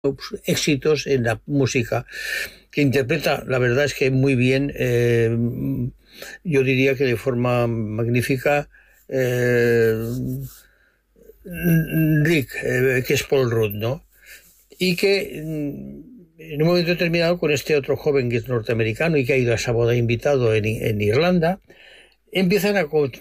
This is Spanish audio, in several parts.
éxitos en la música, que interpreta, la verdad es que muy bien, yo diría que de forma magnífica, Rick, que es Paul Rudd, ¿no? Y que en un momento determinado, con este otro joven que es norteamericano y que ha ido a esa boda invitado en Irlanda, empiezan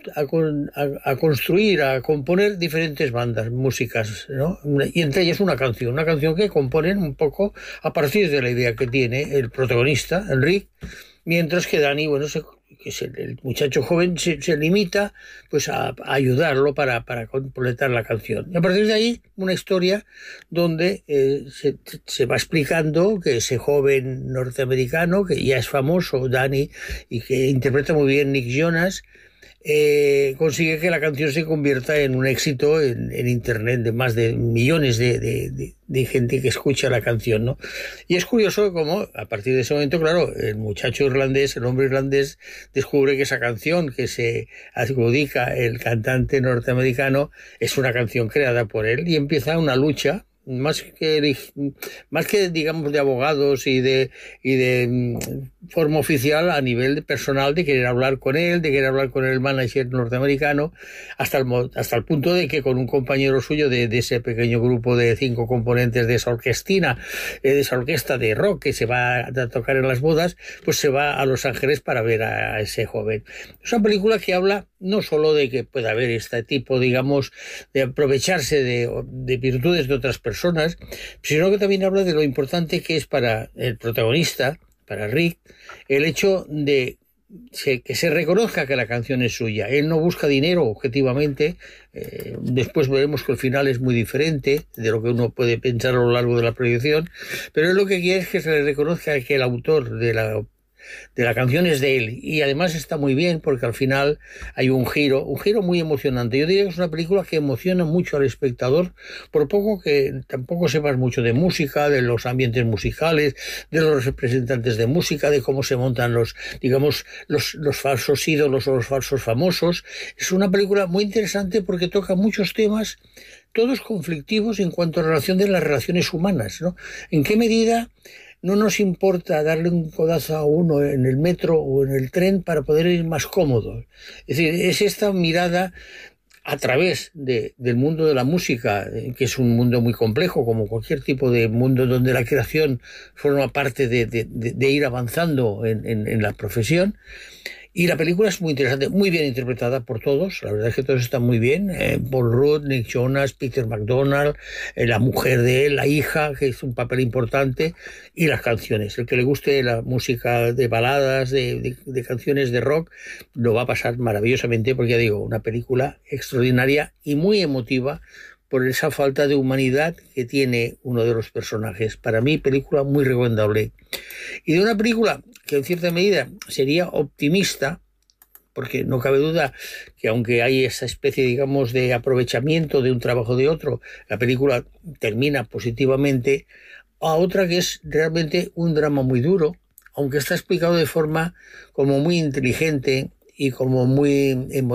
a construir, a componer diferentes bandas, músicas, ¿no? Y entre ellas una canción que componen un poco a partir de la idea que tiene el protagonista, Enrique, mientras que Dani, bueno, que es el muchacho joven, se limita pues a ayudarlo para completar la canción. Y a partir de ahí, una historia donde se va explicando que ese joven norteamericano, que ya es famoso, Dani, y que interpreta muy bien Nick Jonas, consigue que la canción se convierta en un éxito en Internet, de más de millones de gente que escucha la canción, ¿no? Y es curioso cómo, a partir de ese momento, claro, el muchacho irlandés, el hombre irlandés, descubre que esa canción que se adjudica el cantante norteamericano es una canción creada por él, y empieza una lucha más que digamos de abogados y de forma oficial, a nivel personal, de querer hablar con él, de querer hablar con el manager norteamericano, hasta el punto de que con un compañero suyo de ese pequeño grupo de 5 componentes de esa de esa orquesta de rock que se va a tocar en las bodas, pues se va a Los Ángeles para ver a ese joven. Es una película que habla no solo de que pueda haber este tipo, digamos, de aprovecharse de virtudes de otras personas, sino que también habla de lo importante que es para el protagonista, para Rick, el hecho de que se reconozca que la canción es suya. Él no busca dinero objetivamente. Después veremos que el final es muy diferente de lo que uno puede pensar a lo largo de la proyección, pero él lo que quiere es que se le reconozca que el autor de la canción es de él, y además está muy bien porque al final hay un giro muy emocionante. Yo diría que es una película que emociona mucho al espectador, por poco que tampoco sepas mucho de música, de los ambientes musicales, de los representantes de música, de cómo se montan digamos, los falsos ídolos o los falsos famosos. Es una película muy interesante porque toca muchos temas, todos conflictivos en cuanto a relación de las relaciones humanas, ¿no? ¿En qué medida no nos importa darle un codazo a uno en el metro o en el tren para poder ir más cómodos? Es decir, es esta mirada a través del mundo de la música, que es un mundo muy complejo, como cualquier tipo de mundo donde la creación forma parte de ir avanzando en la profesión. Y la película es muy interesante, muy bien interpretada por todos. La verdad es que todos están muy bien. Paul Rudd, Nick Jonas, Peter McDonald, la mujer de él, la hija, que es un papel importante, y las canciones. El que le guste la música de baladas, de canciones de rock, lo va a pasar maravillosamente, porque ya digo, una película extraordinaria y muy emotiva por esa falta de humanidad que tiene uno de los personajes. Para mí, película muy recomendable. Y de una película que en cierta medida sería optimista, porque no cabe duda que aunque hay esa especie, digamos, de aprovechamiento de un trabajo de otro, la película termina positivamente, a otra que es realmente un drama muy duro, aunque está explicado de forma como muy inteligente y como muy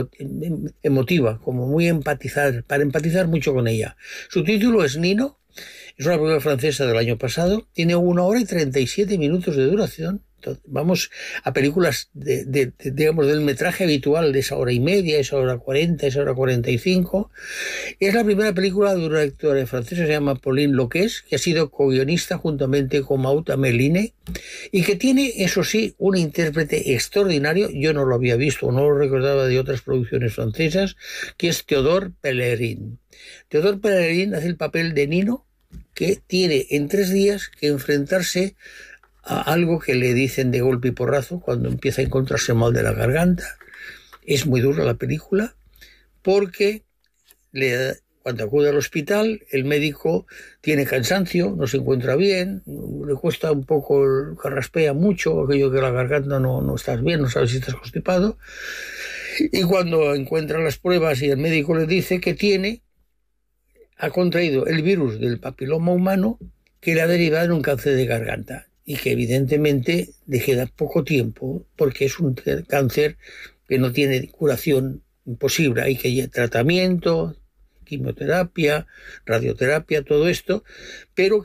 emotiva, como muy para empatizar mucho con ella. Su título es Nino. Es una película francesa del año pasado, tiene 1 hora y 37 minutos de duración. Entonces, vamos a películas digamos, del metraje habitual de esa hora y media, esa hora 40, esa hora 45. Es la primera película de una directora francesa que se llama Pauline Loquès, que ha sido co-guionista juntamente con Maud Ameline, y que tiene, eso sí, un intérprete extraordinario. Yo no lo había visto, no lo recordaba de otras producciones francesas, que es Théodore Pellerin. Théodore Pellerin hace el papel de Nino, que tiene en 3 días que enfrentarse a algo que le dicen de golpe y porrazo cuando empieza a encontrarse mal de la garganta. Es muy dura la película porque cuando acude al hospital, el médico tiene cansancio, no se encuentra bien, le cuesta un poco, carraspea mucho, aquello que la garganta no estás bien, no sabes si estás constipado. Y cuando encuentran las pruebas y el médico le dice que ha contraído el virus del papiloma humano, que le ha derivado en un cáncer de garganta, y que evidentemente le queda poco tiempo porque es un cáncer que no tiene curación posible. Hay que tratamiento, quimioterapia, radioterapia, todo esto, pero que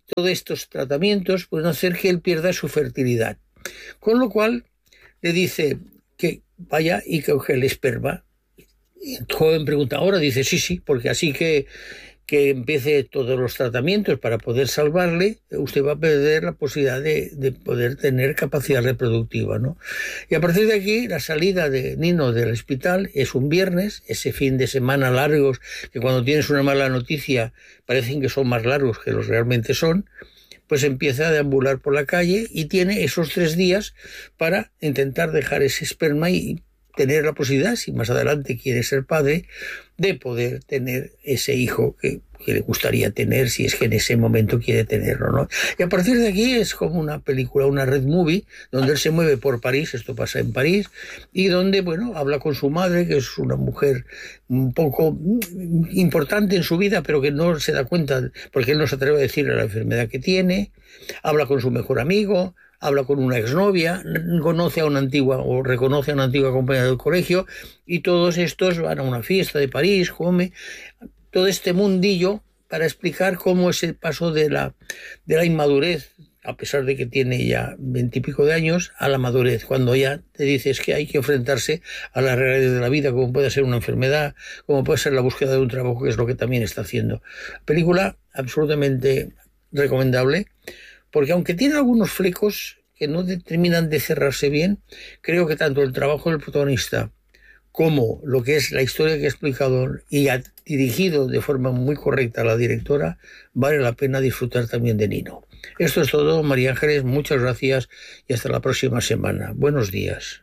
todos estos tratamientos pueden hacer que él pierda su fertilidad. Con lo cual le dice que vaya y coge el esperma. Y el joven pregunta, ¿ahora? Dice, sí, porque así que empiece todos los tratamientos para poder salvarle, usted va a perder la posibilidad de poder tener capacidad reproductiva, ¿no? Y a partir de aquí, la salida de Nino del hospital es un viernes, ese fin de semana largos, que cuando tienes una mala noticia parecen que son más largos que los realmente son, pues empieza a deambular por la calle y tiene esos 3 días para intentar dejar ese esperma y tener la posibilidad, si más adelante quiere ser padre, de poder tener ese hijo que le gustaría tener, si es que en ese momento quiere tenerlo, ¿no? Y a partir de aquí es como una película, una road movie, donde él se mueve por París, esto pasa en París, y donde, bueno, habla con su madre, que es una mujer un poco importante en su vida, pero que no se da cuenta, porque él no se atreve a decirle la enfermedad que tiene, habla con su mejor amigo, habla con una exnovia, reconoce a una antigua compañera del colegio, y todos estos van a una fiesta de París, come, todo este mundillo para explicar cómo es el paso de la inmadurez, a pesar de que tiene ya 20 y pico de años, a la madurez, cuando ya te dices que hay que enfrentarse a la realidad de la vida, como puede ser una enfermedad, como puede ser la búsqueda de un trabajo, que es lo que también está haciendo. Película absolutamente recomendable, porque aunque tiene algunos flecos que no terminan de cerrarse bien, creo que tanto el trabajo del protagonista como lo que es la historia que ha explicado y ha dirigido de forma muy correcta a la directora, vale la pena disfrutar también de Nino. Esto es todo, María Ángeles, muchas gracias y hasta la próxima semana. Buenos días.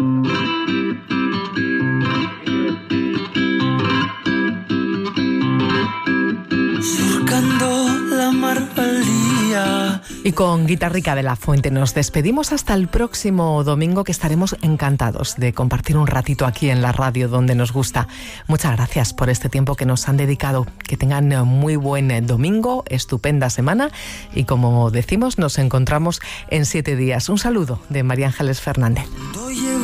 Surcando la mar al día. Y con Guitarrica de la Fuente nos despedimos hasta el próximo domingo, que estaremos encantados de compartir un ratito aquí en la radio donde nos gusta. Muchas gracias por este tiempo que nos han dedicado. Que tengan muy buen domingo, estupenda semana y, como decimos, nos encontramos en 7 días. Un saludo de María Ángeles Fernández.